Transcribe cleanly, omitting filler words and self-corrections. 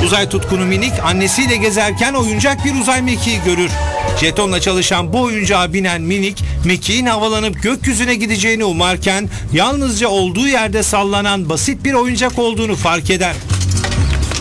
Uzay tutkunu minik annesiyle gezerken oyuncak bir uzay mekiği görür. Jetonla çalışan bu oyuncağa binen minik, mekiğin havalanıp gökyüzüne gideceğini umarken yalnızca olduğu yerde sallanan basit bir oyuncak olduğunu fark eder.